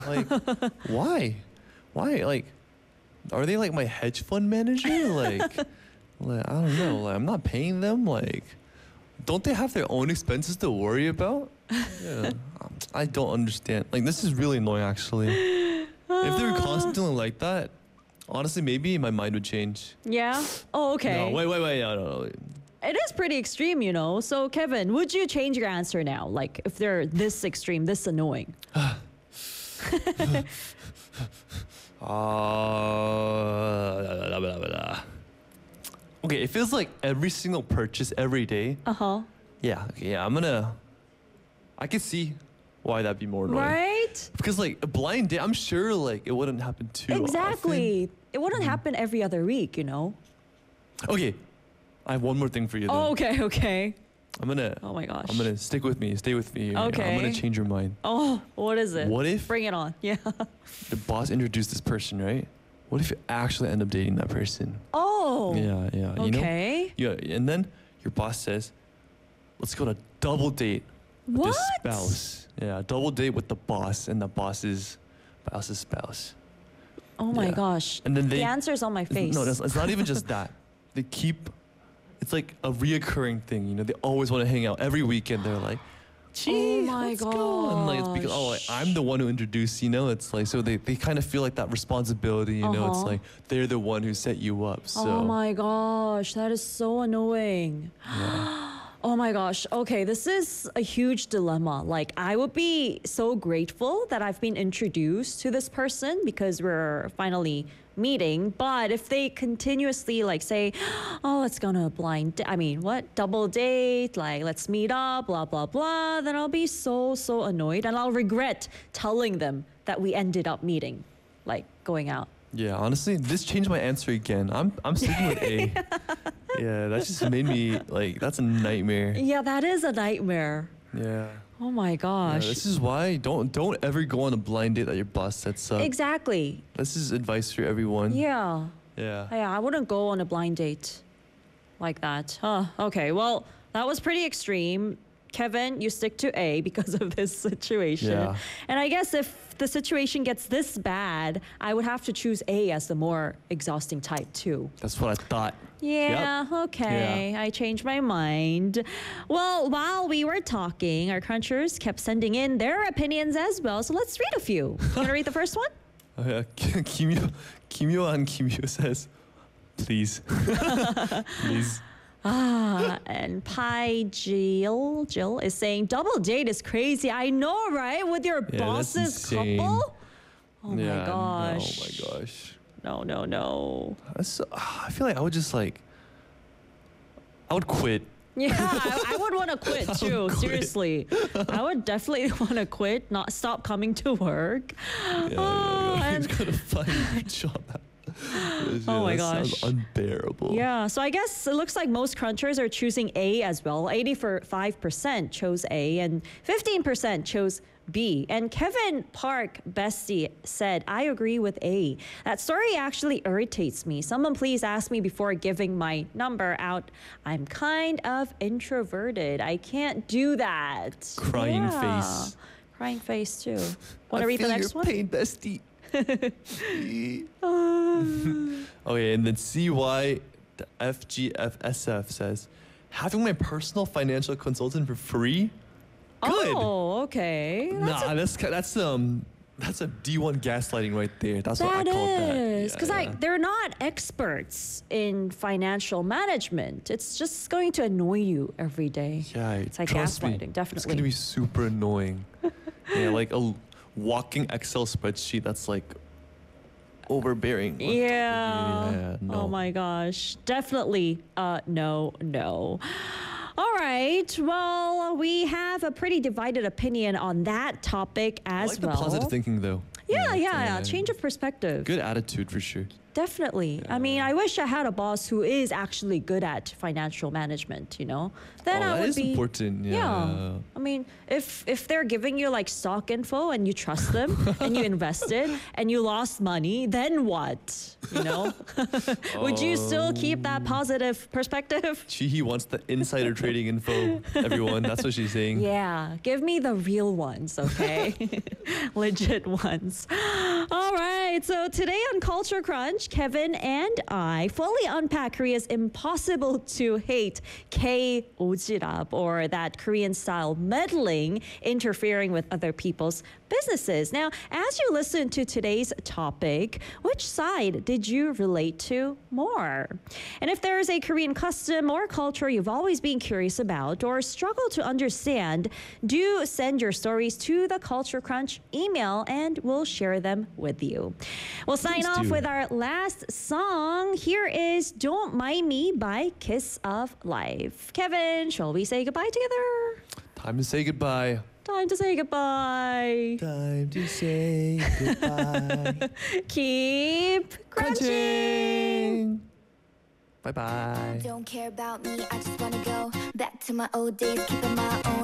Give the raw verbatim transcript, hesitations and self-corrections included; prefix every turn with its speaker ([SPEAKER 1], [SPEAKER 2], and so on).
[SPEAKER 1] Like, why? Why? Like, are they like my hedge fund manager? Like, like I don't know. Like, I'm not paying them. Like, don't they have their own expenses to worry about? Yeah, I don't understand. Like, this is really annoying, actually. If they were constantly like that, honestly, maybe my mind would change.
[SPEAKER 2] Yeah? Oh, okay.
[SPEAKER 1] No, wait, wait, wait. No, no, no.
[SPEAKER 2] It is pretty extreme, you know. So, Kevin, would you change your answer now? Like, if they're this extreme, this annoying?
[SPEAKER 1] Uh, okay, it feels like every single purchase every day.
[SPEAKER 2] Uh-huh.
[SPEAKER 1] Yeah, okay, yeah, I'm gonna. I can see why that'd be more annoying.
[SPEAKER 2] Right?
[SPEAKER 1] Because like a blind date, I'm sure like it wouldn't happen too
[SPEAKER 2] Exactly. It wouldn't
[SPEAKER 1] Mhm.
[SPEAKER 2] happen every other week, you know.
[SPEAKER 1] often. Okay, I have one more thing for you. Then.
[SPEAKER 2] Oh, okay, okay.
[SPEAKER 1] I'm gonna.
[SPEAKER 2] Oh my gosh.
[SPEAKER 1] I'm gonna stick with me. Stay with me. I'm
[SPEAKER 2] Okay.
[SPEAKER 1] gonna change your mind.
[SPEAKER 2] Oh, what is it?
[SPEAKER 1] What if
[SPEAKER 2] Bring it on. Yeah.
[SPEAKER 1] the boss introduced this person, right? What if you actually end up dating that person?
[SPEAKER 2] Oh.
[SPEAKER 1] Yeah, yeah. You know?
[SPEAKER 2] Okay.
[SPEAKER 1] Yeah, and then your boss says, "Let's go on a double date with
[SPEAKER 2] What?
[SPEAKER 1] this spouse." Yeah, double date with the boss and the boss's boss's spouse.
[SPEAKER 2] Oh my
[SPEAKER 1] Yeah.
[SPEAKER 2] gosh.
[SPEAKER 1] And then they
[SPEAKER 2] the answer's on my
[SPEAKER 1] It's-
[SPEAKER 2] face.
[SPEAKER 1] No, it's, it's not even just that. They keep. It's like a reoccurring thing. You know, they always want to hang out every weekend. They're like, "Gee,
[SPEAKER 2] Oh my
[SPEAKER 1] let's go." And like it's because oh, like, I'm the one who introduced. You know, it's like so they, they kind of feel like that responsibility. You know, it's
[SPEAKER 2] Uh-huh.
[SPEAKER 1] like they're the one who set you up. So
[SPEAKER 2] Oh my gosh, that is so annoying. Oh my gosh. Okay, this is a huge dilemma. Like, I would be so grateful that I've been introduced to this person because we're finally meeting. But if they continuously like say, "Oh, let's go on a blind, da- I mean, what double date? Like, let's meet up, blah blah blah," then I'll be so so annoyed and I'll regret telling them that we ended up meeting, like going out.
[SPEAKER 1] yeah, honestly, this changed my answer again. I'm I'm sticking with A. Yeah, that just made me like that's a nightmare.
[SPEAKER 2] Yeah, that is a nightmare.
[SPEAKER 1] Yeah.
[SPEAKER 2] Oh my
[SPEAKER 1] Yeah,
[SPEAKER 2] gosh.
[SPEAKER 1] this is why don't don't ever go on a blind date that your boss sets up.
[SPEAKER 2] Exactly.
[SPEAKER 1] This is advice for everyone.
[SPEAKER 2] Yeah.
[SPEAKER 1] Yeah.
[SPEAKER 2] Yeah, I wouldn't go on a blind date like that. Huh. Okay. Well, that was pretty extreme. Kevin, you stick to A because of this situation.
[SPEAKER 1] Yeah.
[SPEAKER 2] And I guess if the situation gets this bad, I would have to choose A as the more exhausting type too.
[SPEAKER 1] That's what I thought.
[SPEAKER 2] Yeah, okay. I changed my mind. Well, while we were talking, our crunchers kept sending in their opinions as well. So let's read a few. You want to read the first one?
[SPEAKER 1] Oh, yeah. Kimyo, Kimyo and Kimyo says, please, please.
[SPEAKER 2] Ah, and Pi Jill Jill is saying double date is crazy. I know, right? With your
[SPEAKER 1] Yeah, that's
[SPEAKER 2] boss's
[SPEAKER 1] insane.
[SPEAKER 2] couple. Oh
[SPEAKER 1] yeah,
[SPEAKER 2] my gosh.
[SPEAKER 1] Oh my gosh.
[SPEAKER 2] No, no, no.
[SPEAKER 1] That's so, ah, I feel like I would just like, I would quit.
[SPEAKER 2] Yeah, I, I would want to quit
[SPEAKER 1] I
[SPEAKER 2] too.
[SPEAKER 1] would quit.
[SPEAKER 2] Seriously, I would definitely want to quit, not stop coming to work.
[SPEAKER 1] Yeah, yeah,
[SPEAKER 2] Oh,
[SPEAKER 1] yeah.
[SPEAKER 2] and-
[SPEAKER 1] He's gonna find a new job.
[SPEAKER 2] Oh my
[SPEAKER 1] that
[SPEAKER 2] gosh.
[SPEAKER 1] sounds unbearable.
[SPEAKER 2] Yeah, so I guess it looks like most crunchers are choosing A as well. eighty-five percent chose A and fifteen percent chose B. And Kevin Park Bestie said, I agree with A. That story actually irritates me. Someone please ask me before giving my number out. I'm kind of introverted. I can't do that.
[SPEAKER 1] Crying
[SPEAKER 2] Yeah.
[SPEAKER 1] face.
[SPEAKER 2] Crying face too. Want
[SPEAKER 1] I
[SPEAKER 2] to read the
[SPEAKER 1] feel
[SPEAKER 2] next
[SPEAKER 1] your
[SPEAKER 2] one?
[SPEAKER 1] pain, bestie. Okay, and then C Y the F G F S F says, having my personal financial consultant for free? Good.
[SPEAKER 2] Oh, okay. That's
[SPEAKER 1] nah, that's ki- that's um that's a D one gaslighting right there. That's what I
[SPEAKER 2] That
[SPEAKER 1] call that.
[SPEAKER 2] is, because
[SPEAKER 1] Yeah,
[SPEAKER 2] like
[SPEAKER 1] yeah.
[SPEAKER 2] they're not experts in financial management. It's just going to annoy you every day.
[SPEAKER 1] Yeah,
[SPEAKER 2] It's like
[SPEAKER 1] trust me,
[SPEAKER 2] gaslighting,
[SPEAKER 1] It's
[SPEAKER 2] definitely.
[SPEAKER 1] gonna be super annoying. Yeah, like a l- walking Excel spreadsheet that's like overbearing. on top of you.
[SPEAKER 2] Yeah.
[SPEAKER 1] Yeah. No.
[SPEAKER 2] Oh my gosh. Definitely uh no, no. All right. Well, we have a pretty divided opinion on that topic
[SPEAKER 1] I
[SPEAKER 2] as
[SPEAKER 1] like the
[SPEAKER 2] well.
[SPEAKER 1] positive thinking though.
[SPEAKER 2] Yeah, yeah, yeah.
[SPEAKER 1] and
[SPEAKER 2] Change of perspective.
[SPEAKER 1] Good attitude for sure.
[SPEAKER 2] Definitely. I mean, I wish I had a boss who is actually good at financial management, you know? Then
[SPEAKER 1] oh,
[SPEAKER 2] I
[SPEAKER 1] that
[SPEAKER 2] would
[SPEAKER 1] is
[SPEAKER 2] be
[SPEAKER 1] important. Yeah.
[SPEAKER 2] I mean, if if they're giving you like stock info and you trust them and you invested and you lost money, then what? You know? Would you still keep that positive perspective?
[SPEAKER 1] She he wants the insider trading info. Everyone, that's what she's saying.
[SPEAKER 2] Yeah, give me the real ones, okay? Legit ones. All right, so today on Culture Crunch, Kevin and I fully unpack Korea's impossible to hate K ojirap, or that Korean style meddling, interfering with other people's businesses. Now, as you listen to today's topic, which side did you relate to more? And if there is a Korean custom or culture you've always been curious about or struggle to understand, do send your stories to the Culture Crunch email and we'll share them with you. We'll sign
[SPEAKER 1] Please
[SPEAKER 2] off
[SPEAKER 1] do.
[SPEAKER 2] with our last song. Here is Don't Mind Me by Kiss of Life. Kevin, shall we say goodbye together?
[SPEAKER 1] Time to say goodbye.
[SPEAKER 2] Time to say goodbye.
[SPEAKER 1] Time to say goodbye.
[SPEAKER 2] Keep crunching.
[SPEAKER 1] Bye bye.
[SPEAKER 3] Don't care about me, I just wanna go back to my old days, keeping my own.